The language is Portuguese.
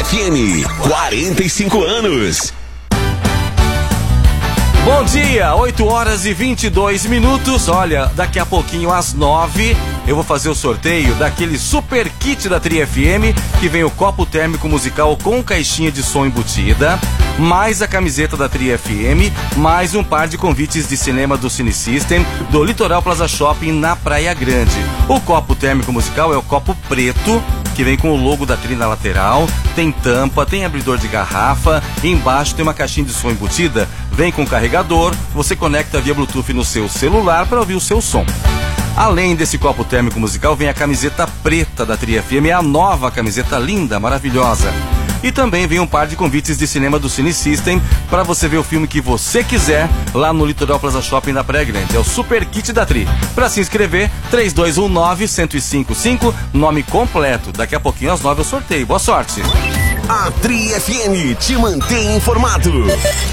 FM, 45 anos. Bom dia, 8 horas e 22 minutos. Olha, daqui a pouquinho às 9 eu vou fazer o sorteio daquele super kit da Tri FM, que vem o copo térmico musical com caixinha de som embutida, mais a camiseta da Tri FM, mais um par de convites de cinema do Cine System, do Litoral Plaza Shopping na Praia Grande. O copo térmico musical é o copo preto, que vem com o logo da Tri na lateral, tem tampa, tem abridor de garrafa, embaixo tem uma caixinha de som embutida, vem com carregador, você conecta via Bluetooth no seu celular para ouvir o seu som. Além desse copo térmico musical, vem a camiseta preta da Tri FM, é a nova camiseta linda, maravilhosa. E também vem um par de convites de cinema do Cine System para você ver o filme que você quiser lá no Litoral Plaza Shopping na Praia Grande. É o super kit da Tri. Para se inscrever, 3219-1055, nome completo. Daqui a pouquinho às 9 eu sorteio. Boa sorte. A Tri FM te mantém informado.